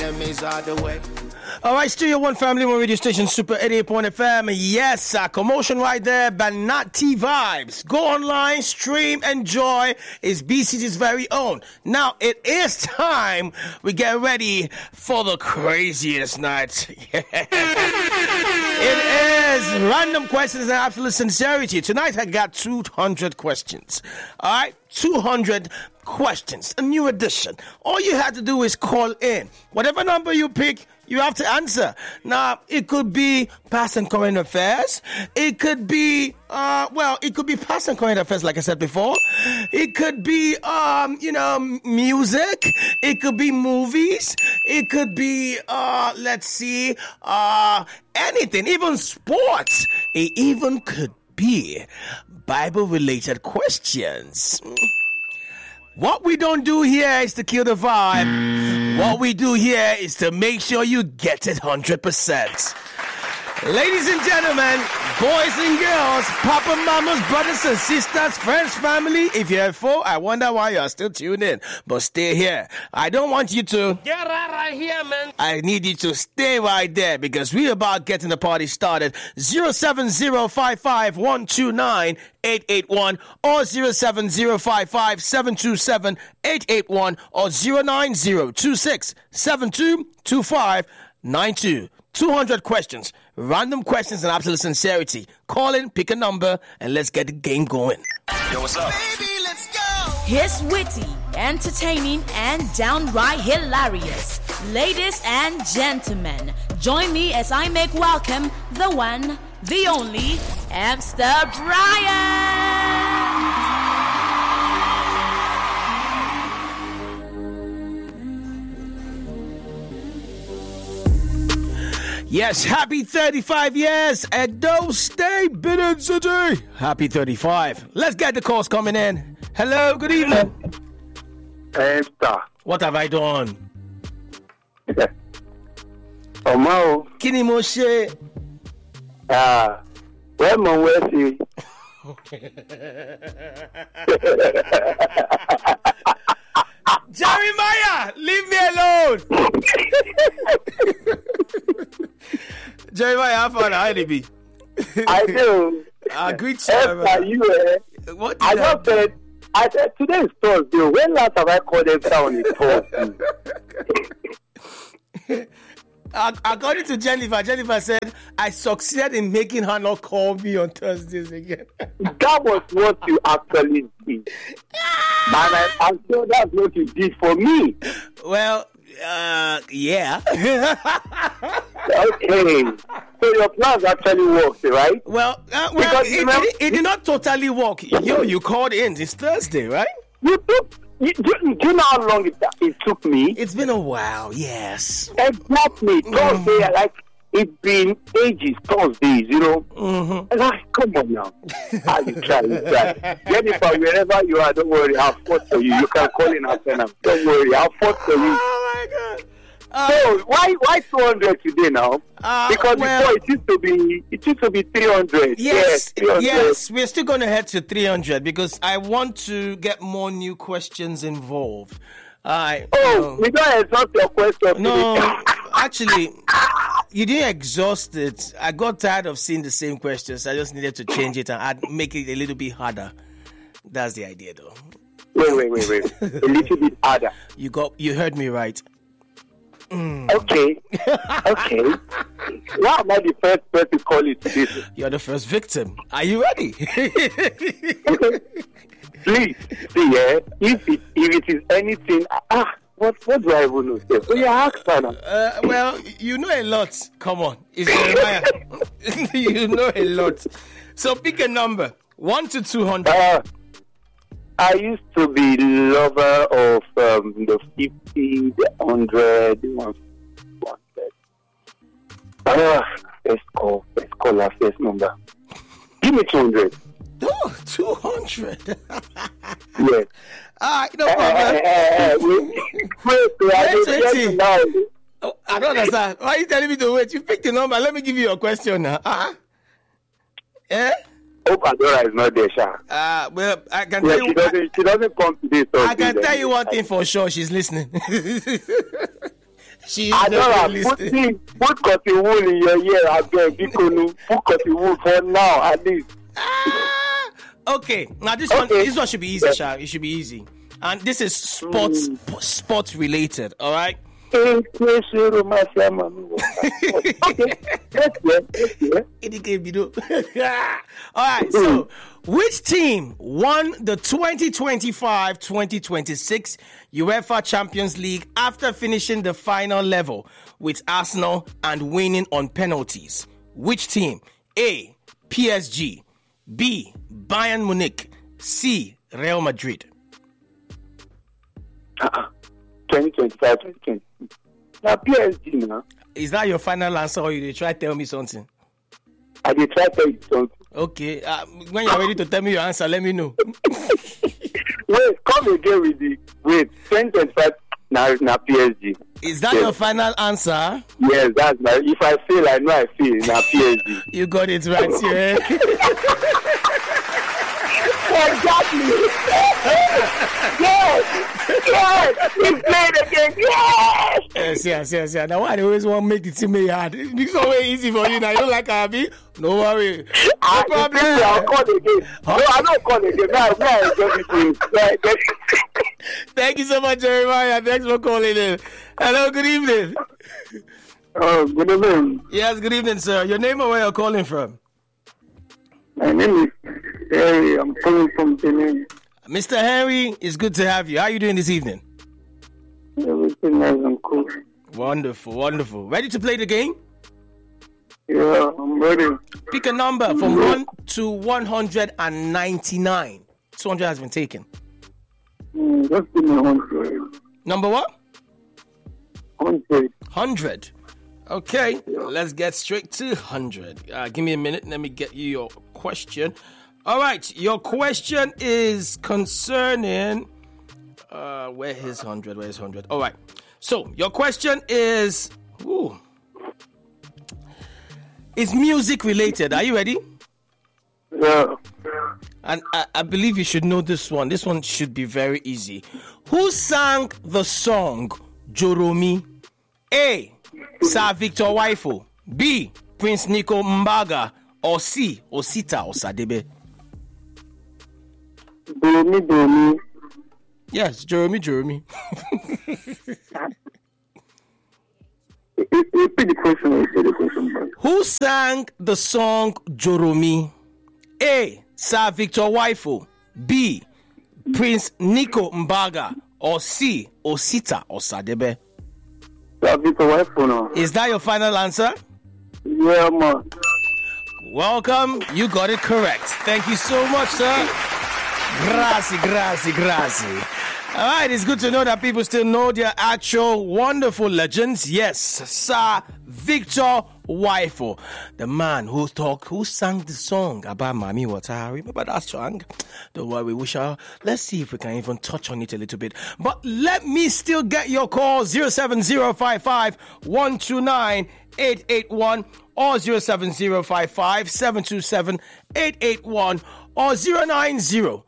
enemies out the way. All right, Studio One Family One Radio Station, Super 88.1 FM. Yes, commotion right there, Banati Vibes. Go online, stream, enjoy. It's BCG's very own. Now, it is time we get ready for the craziest night. It is random questions and absolute sincerity. Tonight, I got 200 questions. All right, 200 questions, a new edition. All you have to do is call in. Whatever number you pick, you have to answer. Now, it could be past and current affairs. It could be, it could be past and current affairs, like I said before. It could be, music. It could be movies. It could be, anything, even sports. It even could be Bible-related questions. What we don't do here is to kill the vibe. What we do here is to make sure you get it 100%. Ladies and gentlemen, boys and girls, papa, mamas, brothers and sisters, friends, family, if you're a fool, I wonder why you're still tuned in. But stay here. I don't want you to Get right here, man. I need you to stay right there because we're about getting the party started. 07055129881 or 07055727881 or 09026722592. 200 questions, random questions and absolute sincerity. Call in, pick a number, and let's get the game going. Yo, what's up? Baby, let's go. He's witty, entertaining, and downright hilarious. Ladies and gentlemen, join me as I make welcome the one, the only, Amster Bryant. Yes, happy 35 years at Edo State, Benin City. Happy 35. Let's get the calls coming in. Hello, good evening. Esther. What have I done? Omao. Kini Moshe. Where mon wesi? Jeremiah, leave me alone. Jeremiah, how far are you? I do. Greet you. Esther, you What I did just said, today is Thursday. When last have I called Esther on the phone? According to Jennifer said, I succeeded in making her not call me on Thursdays again. That was what you actually did. And I'm sure that's what you did for me. Well, yeah. Okay. So your plans actually worked, right? Well, it did not totally work. You called in. It's Thursday, right? Do you know how long it took me? It's been a while, yes. Exactly. Thursday, it's been ages, Thursdays, Mm-hmm. Like, come on now. You try. Jennifer, wherever you are, don't worry, I'll fought for you. You can call in after now. Don't worry, I'll fought for you. Oh, my God. So, why 200 today now? Because before it used to be 300. Yes, 300. yes, we're still going to head to 300 because I want to get more new questions involved. We don't exhaust your question. No, actually, you didn't exhaust it. I got tired of seeing the same questions. I just needed to change it and make it a little bit harder. That's the idea, though. Wait. A little bit harder. You heard me right. Okay. Why am I the first person to call it this? You're the first victim. Are you ready? Please, see, if it is anything, what do I even know? So you ask, Sana. Well, you know a lot. Come on. It's Jeremiah. You know a lot. So pick a number. 1 to 200. I used to be lover of the 50, the 100, the 100. Let's call our first number. Give me 200. Oh, 200. Yes. No problem. Wait. Oh, I don't understand. Why are you telling me to wait? You picked the number. Let me give you your question now. Yeah? Hope Adora is not there, Sha. Well, I can tell you. She doesn't come today. So I can tell you one thing for sure. She's listening. She's Adora, put cotton wool in your ear. I beg, Bikonu. Put cotton wool for now, at least. Okay, now this one should be easy, Sha. It should be easy. And this is sports related, all right? Okay, let's hear. All right, so which team won the 2025-2026 UEFA Champions League after finishing the final level with Arsenal and winning on penalties? Which team? A. PSG, B. Bayern Munich, C. Real Madrid. 2025, 2020. Now PSG now. Is that your final answer, or you try to tell me something? I did try to tell you something. Okay, when you're ready to tell me your answer, let me know. Wait, come again with the 2025 now PSG. Is that your final answer? Yes, that's my. If I fail, I know I fail. Now PSG. You got it right here. Exactly. Yes. He played again. Yes. Now why they always want to make the team hard? It's always easy for you now. You don't like Abi? No worry. No problem. I'll call again. Huh? No, I don't call again. No, Thank you so much, Jeremiah. Thanks for calling in. Hello, good evening. Good evening. Yes, good evening, sir. Your name or where you're calling from? My name is Harry. I'm calling from Benin. Mr. Henry, it's good to have you. How are you doing this evening? Everything nice and cool. Wonderful. Ready to play the game? Yeah, I'm ready. Pick a number from 1 to 199. 200 has been taken. Just give me 100. Number what? 100. 100. Okay, let's get straight to 100. Give me a minute. Let me get you your question. All right, your question is concerning... where is 100? All right. So, your question is... It's music related. Are you ready? Yeah. And I believe you should know this one. This one should be very easy. Who sang the song Joromi? A. Sir Victor Waifo. B. Prince Nico Mbaga. Or C. Osita Osadebe. Joromi. Yes, Joromi. Repeat the question. Who sang the song Joromi? A. Sir Victor Waifo. B. Prince Nico Mbaga. Or C. Osita Osadebe. Sir Victor Waifo now. Is that your final answer? Yeah, man. Welcome. You got it correct. Thank you so much, sir. Grazie. All right, it's good to know that people still know their actual wonderful legends. Yes, Sir Victor Waifo, the man who sang the song about Mami Wata. Remember that song? Don't worry, let's see if we can even touch on it a little bit. But let me still get your call, 07055 129 881 or 07055 727 881 or 090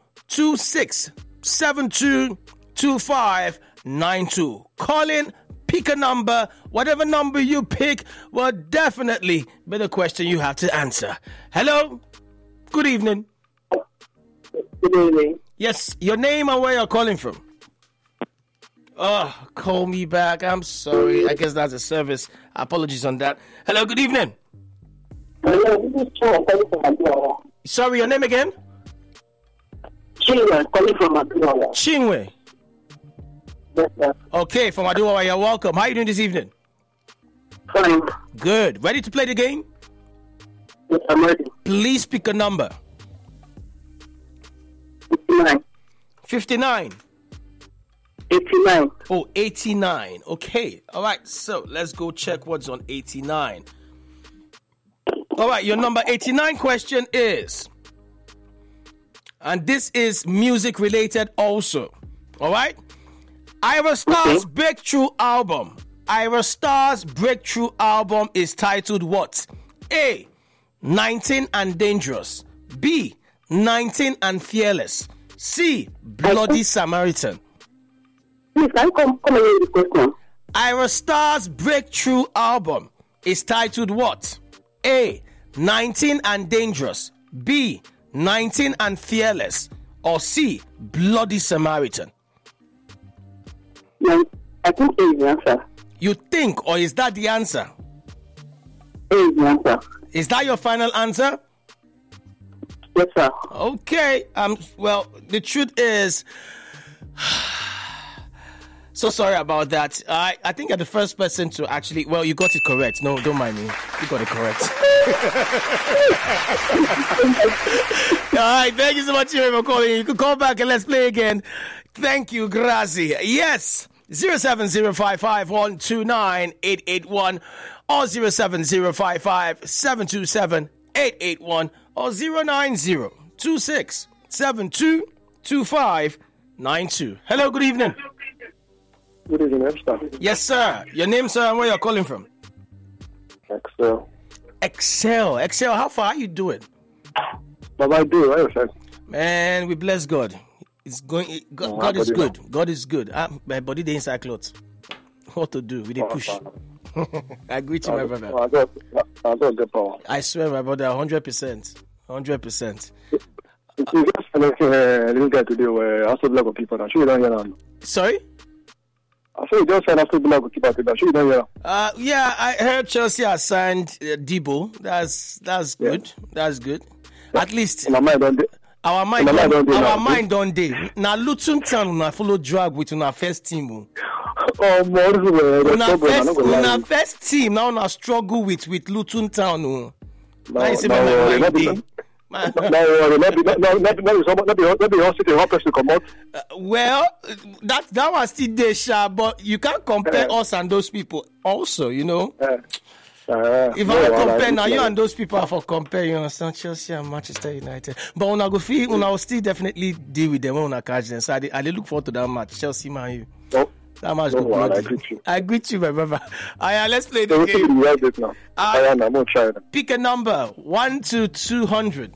26722592. Call in, pick a number. Whatever number you pick will definitely be the question you have to answer. Hello? Good evening. Good evening. Yes, your name and where you're calling from. Oh, call me back. I'm sorry. I guess that's a service. Apologies on that. Hello, good evening. Hello, this is Chinwe calling from Abuawa. Sorry, your name again? Chinwe calling from Abuawa. Chinwe. Yes, sir. Okay, from Aduawa, you're welcome. How are you doing this evening? Fine. Good. Ready to play the game? Yes, I'm ready. Please pick a number. 59. 59. 89. Oh, 89. Okay. All right. So let's go check what's on 89. All right. Your number 89 question is, and this is music related also. All right. Ira Star's breakthrough album. Ira Star's breakthrough album is titled what? A. 19 and Dangerous. B. 19 and Fearless. C. Bloody Samaritan. Please, can you come again with the question? Ira Star's breakthrough album is titled what? A. 19 and Dangerous. B. 19 and Fearless. Or C. Bloody Samaritan. Yeah, I think A is the answer. You think, or is that the answer? A is the answer. Is that your final answer? Yes, sir. Okay. Well, the truth is, so sorry about that. I think you're the first person to actually. Well, you got it correct. No, don't mind me. You got it correct. All right. Thank you so much for calling. You can call back and let's play again. Thank you, Grazi. Yes. 07055129881 or 07055727881 or 09026722592. Hello, good evening. Good evening, Esther. Yes, sir. Your name, sir, and where you're calling from? Excel. Excel, how far are you doing? What I do, right, sir? Man, we bless God. It's going. God is good. God is good. My body, the inside clothes. What to do? We did push. I greet you, my brother. I don't get power. I swear, my brother, 100%. 100%. You just this guy today where I saw black people. I'm sure you don't hear them. Sorry? I saw you just said I saw black people today. I'm sure you don't hear them. Yeah, I heard Chelsea has signed Debo. That's good. Yeah. That's good. At least my mind don't. Our mind don't day. Now Luton Town na follow drag with our first team. Our first team now na struggle with Luton Town. Well, that was still there, but you can't compare us and those people. Also, you know. If I compare now, you and those people are for compare, you understand, Chelsea and Manchester United. But when I go feel, when I will still definitely deal with them when I catch them. So I look forward to that match, Chelsea Man U. That match go bloody. I greet you, my brother. Let's play the game. I'm not trying. Pick a number, 1 to 200.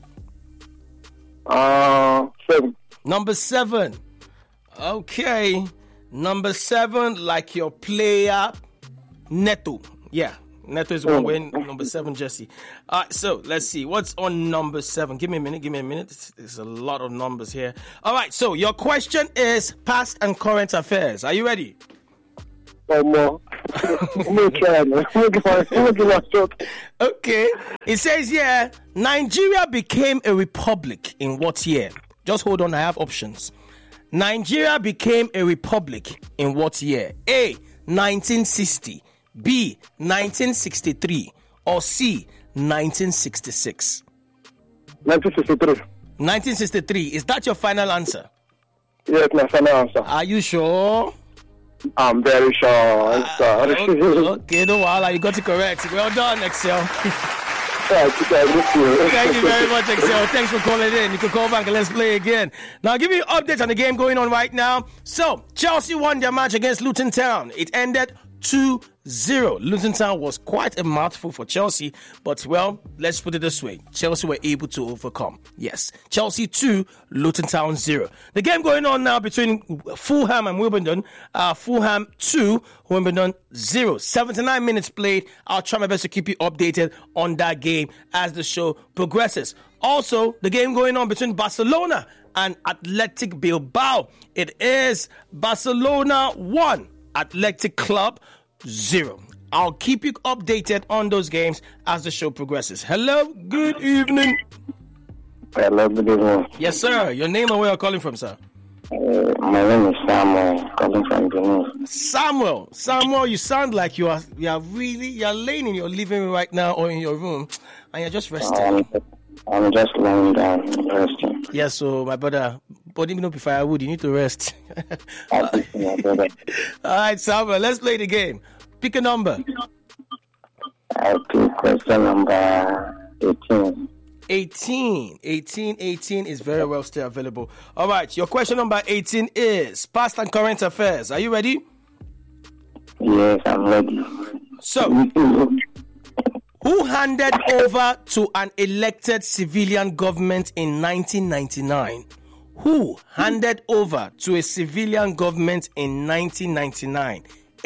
7. Number 7. Okay. Number 7, like your player, Neto. Yeah. Neto is one wearing number 7 jersey. So let's see what's on number 7. Give me a minute. There's a lot of numbers here. All right. So your question is past and current affairs. Are you ready? Okay. It says here, Nigeria became a republic in what year? Just hold on. I have options. Nigeria became a republic in what year? A. 1960. B. 1963 or C. 1966. 1963. 1963. Is that your final answer? Yes, my final answer. Are you sure? I'm very sure. Okay, no while you got it correct. Well done, Excel. Thank you very much, Excel. Thanks for calling in. You can call back and let's play again. Now, I'll give you updates on the game going on right now. So, Chelsea won their match against Luton Town. It ended 2-0. Luton Town was quite a mouthful for Chelsea, but well, let's put it this way. Chelsea were able to overcome. Yes, Chelsea 2, Luton Town 0. The game going on now between Fulham and Wimbledon. Fulham 2, Wimbledon 0. 79 minutes played. I'll try my best to keep you updated on that game as the show progresses. Also, the game going on between Barcelona and Athletic Bilbao. It is Barcelona 1. Athletic Club 0. I'll keep you updated on those games as the show progresses. Hello, good evening. Hello, good evening. Yes, sir. Your name and where you're calling from, sir? My name is Samuel, calling from Benin. Samuel, you sound like you're laying in your living room right now or in your room and you're just resting. I'm just lying down, resting. Yes, so my brother, body me up if I would, you need to rest. All right, Samuel, let's play the game. Pick a number. I'll pick question number 18. 18 is very well still available. All right, your question number 18 is past and current affairs. Are you ready? Yes, I'm ready. So, who handed over to an elected civilian government in 1999? Who handed over to a civilian government in 1999? A.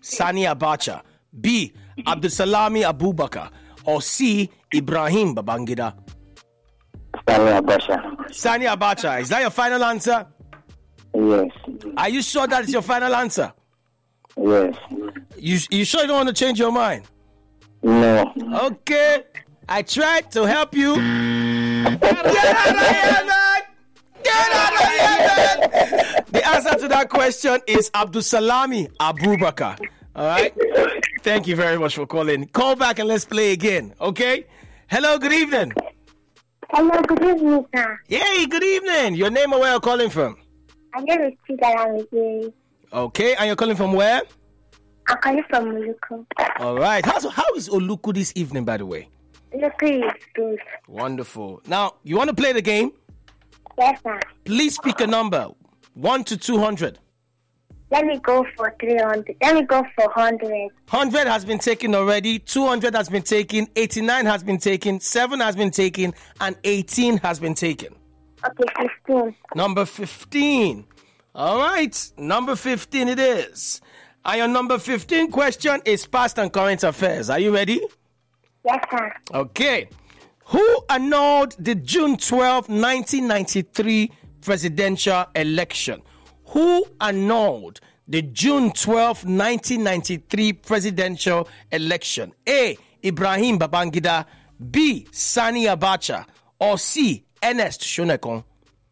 Sani Abacha, B. Abdusalami Abubakar, or C. Ibrahim Babangida? Sani Abacha. Sani Abacha, is that your final answer? Yes. Are you sure that is your final answer? Yes. You sure you don't want to change your mind? No. Okay, I tried to help you. Get out of here, man! Get out of here, man! The answer to that question is Abdusalami Abubakar. All right? Thank you very much for calling. Call back and let's play again, okay? Hello, good evening. Hello, good evening, sir. Hey, good evening. Your name and where you're calling from? My name is Chigaram. Okay, and you're calling from where? I'm calling from Muluku. All right. How is Oluku this evening, by the way? Muluku is good. Wonderful. Now, you want to play the game? Yes, sir. Please pick a number, 1 to 200. Let me go for 300. Let me go for 100. 100 has been taken already, 200 has been taken, 89 has been taken, 7 has been taken, and 18 has been taken. Okay, 15. Number 15. All right, number 15 it is. And your number 15 question is past and current affairs. Are you ready? Yes, sir. Okay. Who annulled the June 12, 1993 presidential election? Who annulled the June 12, 1993 presidential election? A. Ibrahim Babangida, B. Sani Abacha, or C. Ernest Shonekon?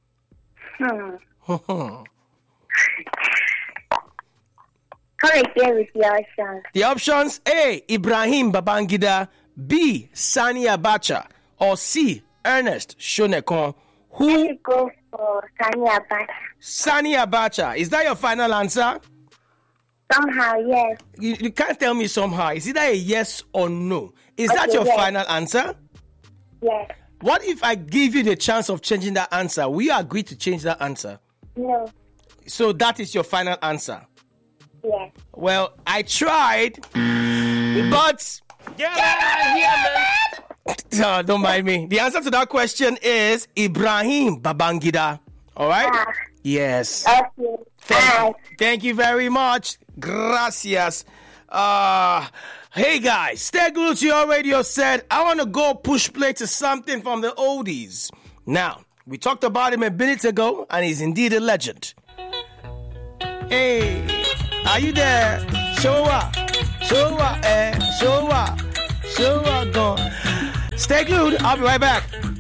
Come again with the options. The options: A. Ibrahim Babangida, B. Sani Abacha, or C. Ernest Shonekon. Let Who? me go for Sani Abacha. Sani Abacha. Is that your final answer? Somehow, yes. You can't tell me somehow. Is it a yes or no? Is that Okay, your yes. final answer? Yes. What if I give you the chance of changing that answer? Will you agree to change that answer? No. So that is your final answer. Yes. Well, I tried, but Get out of here, man. oh, don't mind me. The answer to that question is Ibrahim Babangida. All right? Ah. Yes. Okay. Bye. Thank you very much. Gracias. Hey guys, stay glued to your radio set. I want to go push play to something from the oldies. Now, we talked about him a minute ago, and he's indeed a legend. Hey, are you there? Show up, show up, gone. Stay glued. I'll be right back.